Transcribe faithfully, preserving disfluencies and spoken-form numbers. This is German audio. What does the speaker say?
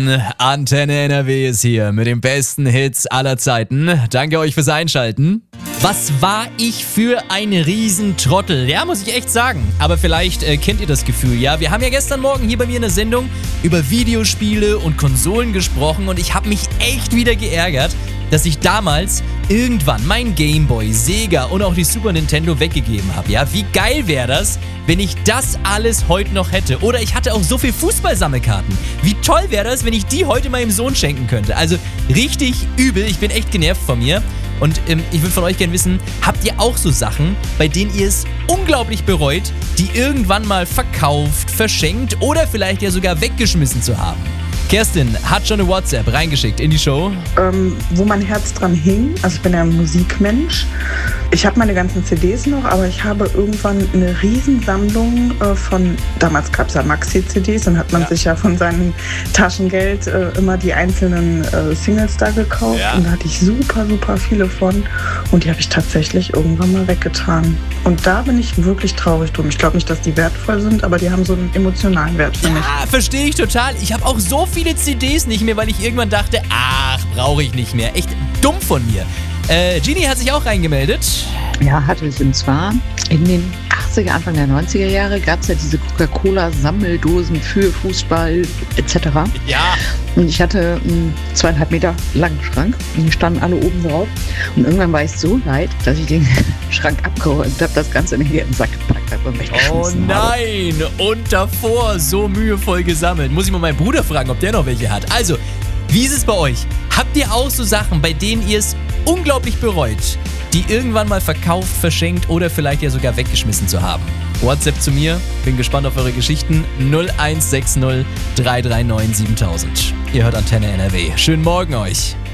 Carsten, Antenne N R W ist hier mit den besten Hits aller Zeiten. Danke euch fürs Einschalten. Was war ich für ein Riesentrottel? Ja, muss ich echt sagen. Aber vielleicht äh, kennt ihr das Gefühl, ja? Wir haben ja gestern Morgen hier bei mir in der Sendung über Videospiele und Konsolen gesprochen und ich habe mich echt wieder geärgert, dass ich damals irgendwann mein Gameboy, Sega und auch die Super Nintendo weggegeben habe. Ja, wie geil wäre das, wenn ich das alles heute noch hätte? Oder ich hatte auch so viel Fußballsammelkarten. Wie toll wäre das, wenn ich die heute meinem Sohn schenken könnte? Also richtig übel. Ich bin echt genervt von mir. Und ähm, ich würde von euch gerne wissen, habt ihr auch so Sachen, bei denen ihr es unglaublich bereut, die irgendwann mal verkauft, verschenkt oder vielleicht ja sogar weggeschmissen zu haben? Kerstin hat schon eine WhatsApp reingeschickt in die Show. Ähm, wo mein Herz dran hing, also ich bin ja ein Musikmensch. Ich habe meine ganzen C Ds noch, aber ich habe irgendwann eine Riesensammlung äh, von, damals gab es ja Maxi-C Ds, dann hat man ja. sich ja von seinem Taschengeld äh, immer die einzelnen äh, Singles da gekauft. Ja. Und da hatte ich super, super viele von und die habe ich tatsächlich irgendwann mal weggetan. Und da bin ich wirklich traurig drum. Ich glaube nicht, dass die wertvoll sind, aber die haben so einen emotionalen Wert für mich. Ja, verstehe ich total. Ich habe auch so viele C Ds nicht mehr, weil ich irgendwann dachte, ach, brauche ich nicht mehr. Echt dumm von mir. Äh, Genie hat sich auch reingemeldet. Ja, hatte ich. Und zwar in den achtziger, Anfang der neunziger Jahre gab es ja diese Coca-Cola-Sammeldosen für Fußball et cetera. Ja. Und ich hatte einen zweieinhalb Meter langen Schrank und die standen alle oben drauf. Und irgendwann war ich so leid, dass ich den Schrank abgeräumt habe, das Ganze in den Sack gepackt habe und weggeschmissen Oh nein! habe. Und davor so mühevoll gesammelt. Muss ich mal meinen Bruder fragen, ob der noch welche hat. Also, wie ist es bei euch? Habt ihr auch so Sachen, bei denen ihr es unglaublich bereut, die irgendwann mal verkauft, verschenkt oder vielleicht ja sogar weggeschmissen zu haben? WhatsApp zu mir, bin gespannt auf eure Geschichten. null eins sechs null drei drei neun siebentausend. Ihr hört Antenne N R W. Schönen Morgen euch.